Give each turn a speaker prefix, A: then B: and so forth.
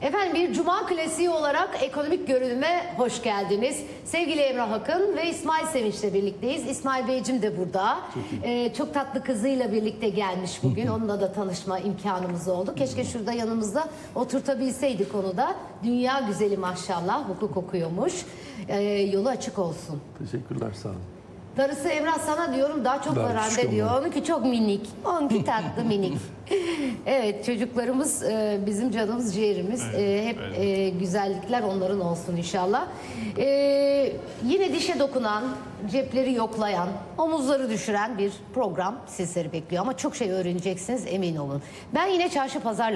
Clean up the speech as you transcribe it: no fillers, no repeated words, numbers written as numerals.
A: Efendim bir cuma klasiği olarak ekonomik görünüme hoş geldiniz. Sevgili Emrah Akın ve İsmail Sevinç'le birlikteyiz. İsmail Beyciğim de burada. Çok tatlı kızıyla birlikte gelmiş bugün. Onunla da tanışma imkanımız oldu. Keşke şurada yanımızda oturtabilseydik onu da. Dünya güzeli maşallah, hukuk okuyormuş. Yolu açık olsun.
B: Teşekkürler, sağ olun.
A: Darısı Emrah sana diyorum, daha çok var anne diyor. Onunki çok minik. Onunki tatlı minik. Evet, çocuklarımız bizim canımız ciğerimiz. Hep güzellikler onların olsun inşallah. Yine dişe dokunan, cepleri yoklayan, omuzları düşüren bir program sizleri bekliyor. Ama çok şey öğreneceksiniz, emin olun. Ben yine çarşı pazar